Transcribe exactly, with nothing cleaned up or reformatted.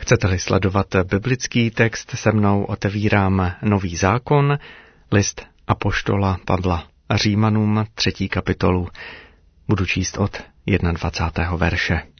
Chcete-li sledovat biblický text, se mnou otevírám Nový zákon, list apoštola Pavla Římanům, třetí kapitolu. Budu číst od dvacátého prvního verše.